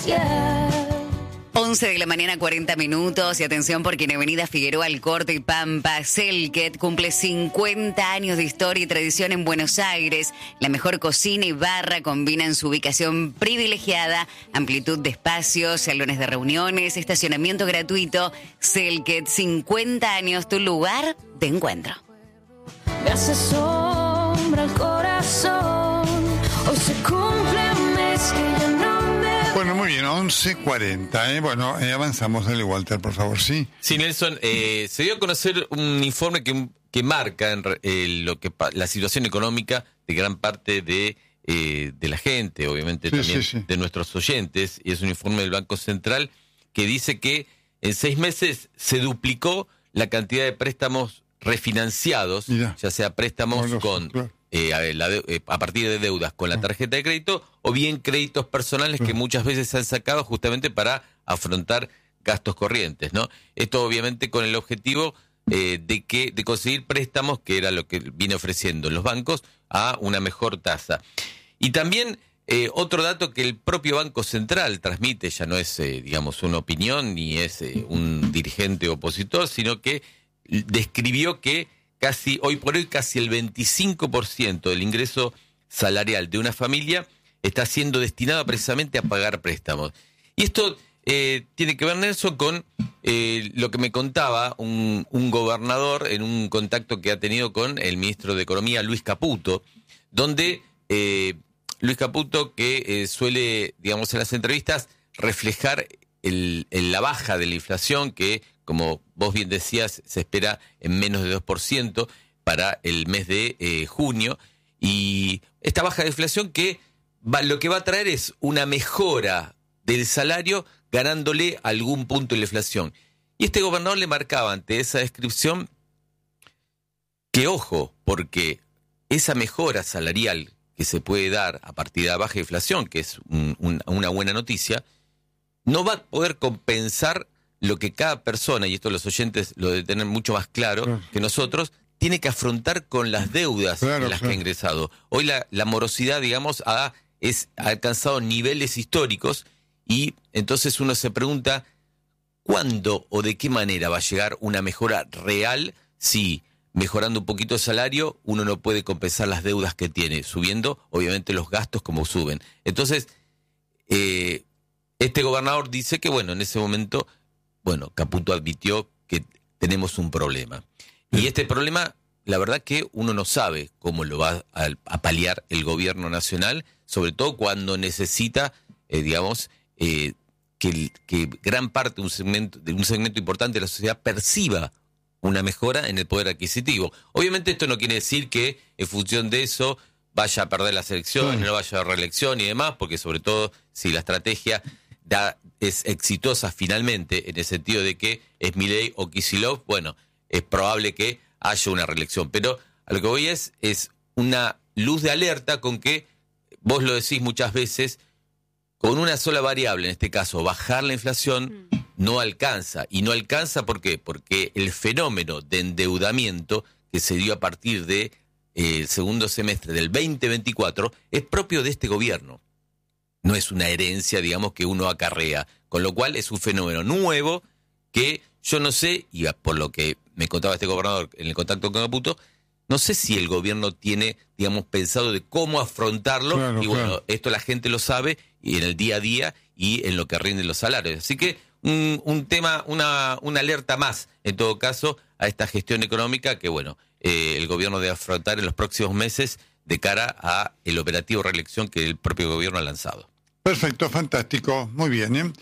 11 de la mañana, 40 minutos. Y atención porque en Avenida Figueroa, El Corte y Pampa, Selket cumple 50 años de historia y tradición en Buenos Aires. La mejor cocina y barra combinan su ubicación privilegiada, amplitud de espacios, salones de reuniones, estacionamiento gratuito. Selket, 50 años, tu lugar de encuentro. Me hace sombra el corazón. Hoy se cumple un mes que yo no me... Bueno, muy bien, 11:40. Bueno, avanzamos. Dale, Walter, por favor, ¿sí? Sí, Nelson, se dio a conocer un informe que marca la situación económica de gran parte de la gente, obviamente también de nuestros oyentes, y es un informe del Banco Central que dice que en 6 meses se duplicó la cantidad de préstamos refinanciados, ya sea préstamos a partir de deudas con la tarjeta de crédito o bien créditos personales que muchas veces se han sacado justamente para afrontar gastos corrientes, ¿no? Esto obviamente con el objetivo de conseguir préstamos, que era lo que viene ofreciendo los bancos, a una mejor tasa. Y también otro dato que el propio Banco Central transmite, ya no es digamos una opinión ni es un dirigente opositor, sino que describió que hoy por hoy casi el 25% del ingreso salarial de una familia está siendo destinado precisamente a pagar préstamos. Y esto tiene que ver, Nelson, con lo que me contaba un gobernador en un contacto que ha tenido con el ministro de Economía, Luis Caputo, donde Luis Caputo, que suele, digamos, en las entrevistas, reflejar la baja de la inflación que, como vos bien decías, se espera en menos de 2% para el mes de junio. Y esta baja de inflación que lo que va a traer es una mejora del salario ganándole algún punto de la inflación. Y este gobernador le marcaba ante esa descripción que, ojo, porque esa mejora salarial que se puede dar a partir de la baja inflación, que es una buena noticia, no va a poder compensar lo que cada persona, y esto los oyentes lo deben tener mucho más claro que nosotros, tiene que afrontar con las deudas en las que ha ingresado. Hoy la morosidad, digamos, ha alcanzado niveles históricos y entonces uno se pregunta ¿cuándo o de qué manera va a llegar una mejora real si mejorando un poquito el salario uno no puede compensar las deudas que tiene, subiendo obviamente los gastos como suben? Entonces, este gobernador dice que, bueno, en ese momento, Caputo admitió que tenemos un problema. Y este problema, la verdad que uno no sabe cómo lo va a paliar el gobierno nacional, sobre todo cuando necesita, que gran parte de un segmento importante de la sociedad perciba una mejora en el poder adquisitivo. Obviamente esto no quiere decir que en función de eso vaya a perder las elecciones, no vaya a reelección y demás, porque sobre todo si la estrategia es exitosa finalmente, en el sentido de que es Milei o Kicillof, es probable que haya una reelección. Pero a lo que voy es una luz de alerta con que, vos lo decís muchas veces, con una sola variable, en este caso bajar la inflación, no alcanza. ¿Y no alcanza por qué? Porque el fenómeno de endeudamiento que se dio a partir de el segundo semestre del 2024 es propio de este gobierno. No es una herencia, digamos, que uno acarrea. Con lo cual es un fenómeno nuevo que yo no sé, y por lo que me contaba este gobernador en el contacto con Caputo, no sé si el gobierno tiene, digamos, pensado de cómo afrontarlo. Esto la gente lo sabe y en el día a día y en lo que rinden los salarios. Así que un tema, una alerta más, en todo caso, a esta gestión económica que, el gobierno debe afrontar en los próximos meses de cara a el operativo reelección que el propio gobierno ha lanzado. Perfecto, fantástico, muy bien.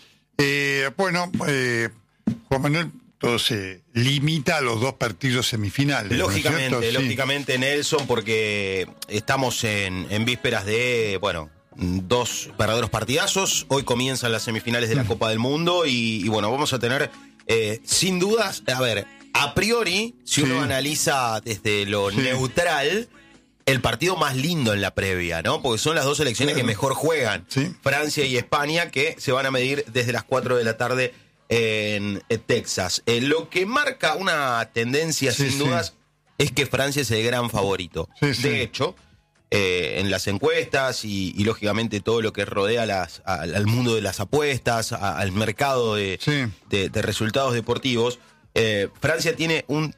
Juan Manuel, todo se limita a los 2 partidos semifinales. Lógicamente, Nelson, porque estamos en vísperas de, 2 verdaderos partidazos. Hoy comienzan las semifinales de la Copa del Mundo y vamos a tener, sin dudas, a priori, si uno analiza desde lo neutral, el partido más lindo en la previa, ¿no? Porque son las 2 selecciones que mejor juegan, Francia y España, que se van a medir desde las 4 de la tarde en Texas. Lo que marca una tendencia, sin dudas, es que Francia es el gran favorito. De hecho, en las encuestas y lógicamente todo lo que rodea al mundo de las apuestas, al mercado de resultados deportivos. Francia tiene un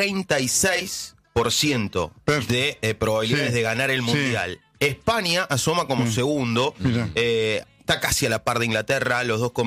36% de probabilidades de ganar el Mundial. España asoma como segundo, está casi a la par de Inglaterra, los dos con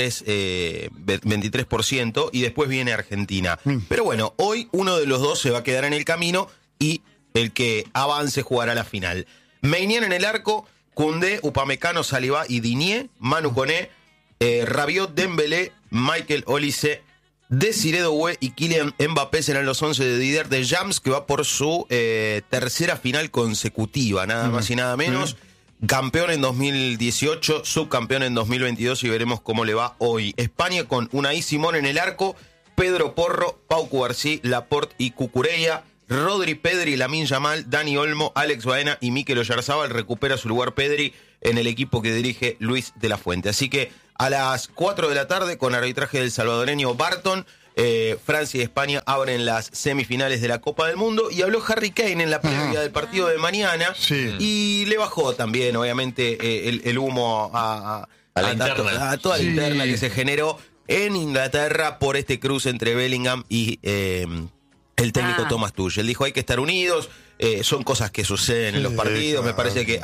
23%, y después viene Argentina. Pero bueno, hoy uno de los dos se va a quedar en el camino y el que avance jugará la final. Meinier en el arco, Koundé, Upamecano, Saliba y Digne, Manu Koné, Rabiot, Dembélé, Michael Olise, Desiré Doué y Kylian Mbappé serán los 11 de Didier Deschamps, que va por su tercera final consecutiva, nada más y nada menos. Campeón en 2018, subcampeón en 2022 y veremos cómo le va hoy. España con Unai Simón en el arco, Pedro Porro, Pau Cubarsí, Laporte y Cucurella, Rodri, Pedri, Lamine Yamal, Dani Olmo, Alex Baena y Mikel Oyarzábal. Recupera su lugar Pedri en el equipo que dirige Luis de la Fuente. Así que a las 4 de la tarde, con arbitraje del salvadoreño Barton, Francia y España abren las semifinales de la Copa del Mundo. Y habló Harry Kane en la previa del partido de mañana y le bajó también, obviamente, el humo a toda la interna que se generó en Inglaterra por este cruce entre Bellingham y el técnico Thomas Tuchel. Dijo, hay que estar unidos, son cosas que suceden en los partidos. Me parece que,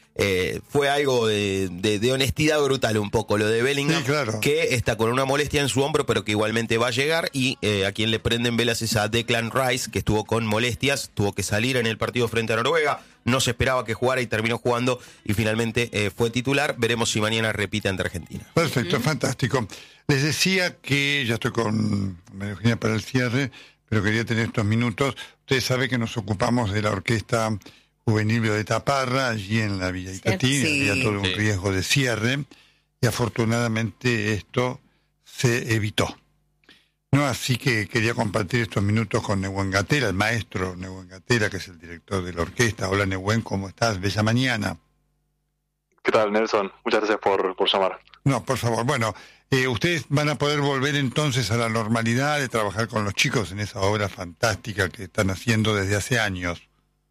fue algo de honestidad brutal un poco lo de Bellingham, que está con una molestia en su hombro, pero que igualmente va a llegar, y a quien le prenden velas es a Declan Rice, que estuvo con molestias, tuvo que salir en el partido frente a Noruega, no se esperaba que jugara y terminó jugando y finalmente fue titular. Veremos si mañana repite ante Argentina. Perfecto, fantástico. Les decía que ya estoy con María Eugenia para el cierre, pero quería tener estos minutos. Ustedes saben que nos ocupamos de la orquesta juvenil Violeta Parra, allí en la Villa Itatí, había todo un riesgo de cierre, y afortunadamente esto se evitó. No, así que quería compartir estos minutos con Nehuen Gatera, el maestro Nehuen Gatera, que es el director de la orquesta. Hola Nehuen, ¿cómo estás? Bella mañana. ¿Qué tal, Nelson? Muchas gracias por llamar. No, por favor. Bueno, ustedes van a poder volver entonces a la normalidad de trabajar con los chicos en esa obra fantástica que están haciendo desde hace años.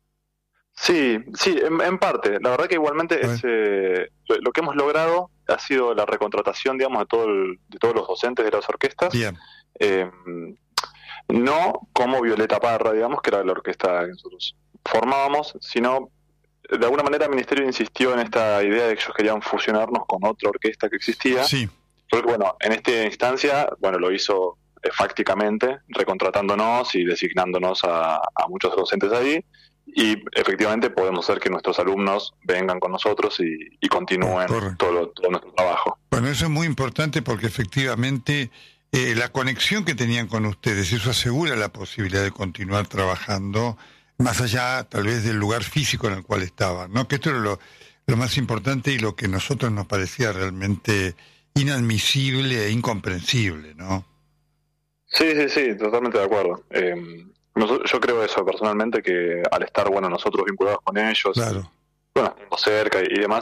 Sí, en parte. La verdad que igualmente es, lo que hemos logrado ha sido la recontratación, digamos, de todos los docentes de las orquestas. Bien. No como Violeta Parra, digamos, que era la orquesta que nosotros formábamos, sino de alguna manera el Ministerio insistió en esta idea de que ellos querían fusionarnos con otra orquesta que existía. Sí. Porque, bueno, en esta instancia, lo hizo fácticamente, recontratándonos y designándonos a muchos docentes ahí. Y efectivamente podemos hacer que nuestros alumnos vengan con nosotros y continúen todo nuestro trabajo. Bueno, eso es muy importante porque efectivamente la conexión que tenían con ustedes, eso asegura la posibilidad de continuar trabajando más allá tal vez del lugar físico en el cual estaban, ¿no? Que esto era lo más importante y lo que a nosotros nos parecía realmente inadmisible e incomprensible, ¿no? Sí, totalmente de acuerdo. Yo creo eso personalmente, que al estar nosotros vinculados con ellos, cerca y demás,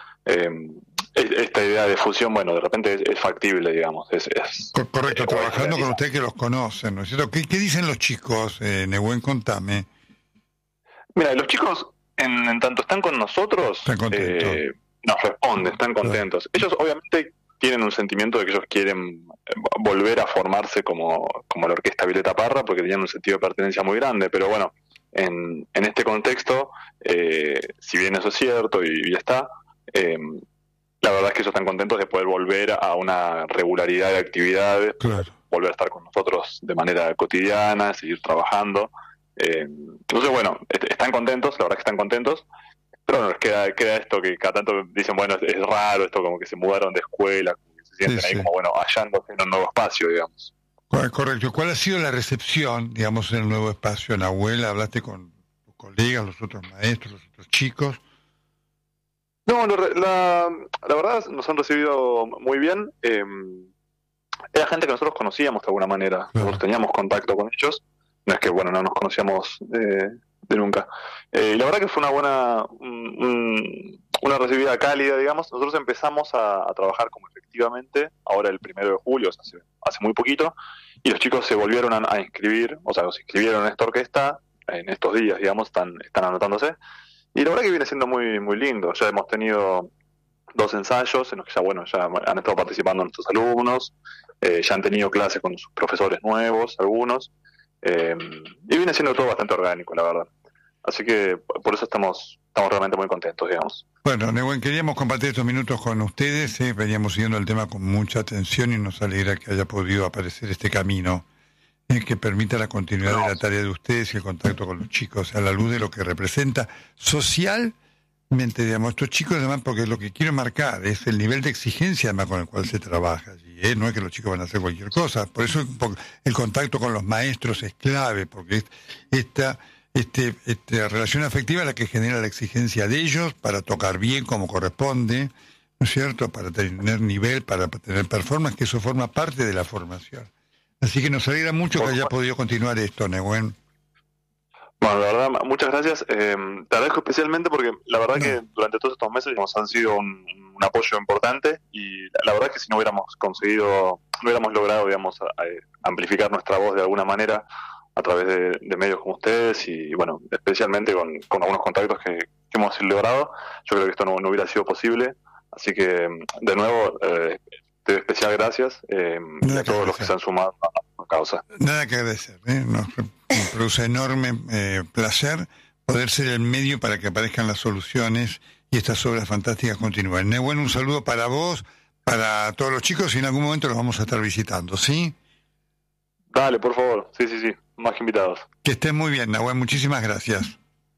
esta idea de fusión, de repente es factible, digamos. Correcto, trabajando con ustedes que los conocen, ¿no es cierto? ¿Qué dicen los chicos, Nehuen? Contame. Mira, los chicos, en tanto están con nosotros, nos responden, están contentos. Ellos obviamente tienen un sentimiento de que ellos quieren volver a formarse como la orquesta Violeta Parra, porque tenían un sentido de pertenencia muy grande, pero en este contexto, si bien eso es cierto y ya está, la verdad es que ellos están contentos de poder volver a una regularidad de actividades, volver a estar con nosotros de manera cotidiana, seguir trabajando. Entonces, están contentos, la verdad que están contentos, pero nos queda esto que cada tanto dicen, es raro esto, como que se mudaron de escuela, como que se sienten ahí como, hallándose en un nuevo espacio, digamos. Correcto. ¿Cuál ha sido la recepción, digamos, en el nuevo espacio? Nahuel, ¿hablaste con tus colegas, los otros maestros, los otros chicos? No, la verdad nos han recibido muy bien. Era gente que nosotros conocíamos de alguna manera, nosotros teníamos contacto con ellos, no es que no nos conocíamos de nunca. Y la verdad que fue una recibida cálida, digamos. Nosotros empezamos a trabajar como efectivamente ahora el 1 de julio, hace muy poquito, y los chicos se volvieron a inscribir, se inscribieron en esta orquesta en estos días, digamos, están anotándose. Y la verdad que viene siendo muy muy lindo. Ya hemos tenido 2 ensayos en los que ya han estado participando nuestros alumnos, ya han tenido clases con sus profesores nuevos, algunos, y viene siendo todo bastante orgánico, la verdad. Así que por eso estamos realmente muy contentos, digamos. Bueno, Nehuen, queríamos compartir estos minutos con ustedes, veníamos siguiendo el tema con mucha atención y nos alegra que haya podido aparecer este camino que permita la continuidad de la tarea de ustedes y el contacto con los chicos, a la luz de lo que representa socialmente, digamos, estos chicos, además, porque lo que quiero marcar es el nivel de exigencia además con el cual se trabaja allí, no es que los chicos van a hacer cualquier cosa, por eso el contacto con los maestros es clave, porque esta relación afectiva es la que genera la exigencia de ellos para tocar bien como corresponde, ¿no es cierto?, para tener nivel, para tener performance, que eso forma parte de la formación. Así que nos alegra mucho que haya podido continuar esto, Nehuen. Bueno, la verdad, muchas gracias. Te agradezco especialmente porque la verdad que durante todos estos meses nos han sido un apoyo importante y la verdad es que si no hubiéramos logrado, digamos, amplificar nuestra voz de alguna manera a través de medios como ustedes y, bueno, especialmente con algunos contactos que hemos logrado, yo creo que esto no hubiera sido posible. Así que, de nuevo, te doy especial gracias a todos los que se han sumado a la causa. Nada que agradecer, nos produce enorme placer poder ser el medio para que aparezcan las soluciones y estas obras fantásticas continúen. Nehuen, un saludo para vos, para todos los chicos y en algún momento los vamos a estar visitando, ¿sí? Dale, por favor, sí, más que invitados. Que estén muy bien, Nehuen, muchísimas gracias.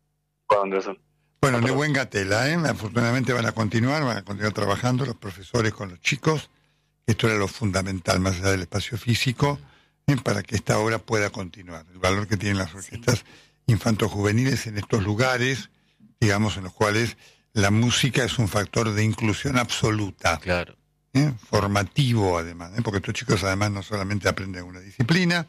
Bueno, Nehuen Gatela, afortunadamente van a continuar trabajando los profesores con los chicos. Esto era lo fundamental, más allá del espacio físico, para que esta obra pueda continuar. El valor que tienen las orquestas infanto-juveniles en estos lugares, digamos, en los cuales la música es un factor de inclusión absoluta. Claro. Formativo, además, porque estos chicos, además, no solamente aprenden una disciplina,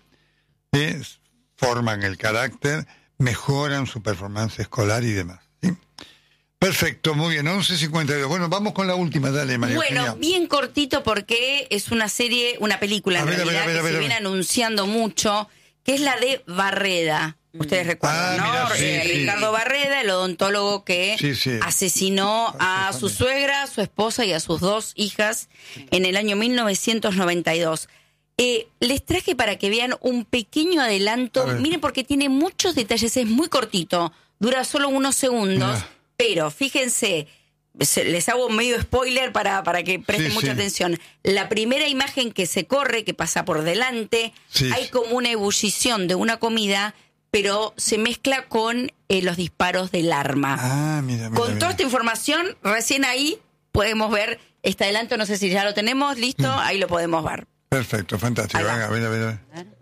forman el carácter, mejoran su performance escolar y demás. ¿Sí? Perfecto, muy bien, 11:52. Bueno, vamos con la última, dale, María Bueno, Eugenia. bien cortito porque es una película en realidad que se viene anunciando mucho, que es la de Barreda. Ustedes recuerdan, ¿no? Mira, Ricardo Barreda, el odontólogo que asesinó a su suegra, a su esposa y a sus 2 hijas en el año 1992. Les traje para que vean un pequeño adelanto. Miren, porque tiene muchos detalles, es muy cortito, dura solo unos segundos. Pero fíjense, les hago medio spoiler para que presten mucha atención. La primera imagen que se corre, que pasa por delante, hay como una ebullición de una comida, pero se mezcla con los disparos del arma. Mira, con toda esta información, recién ahí podemos ver este adelanto. No sé si ya lo tenemos listo, ahí lo podemos ver. Perfecto, fantástico. Venga, a ver.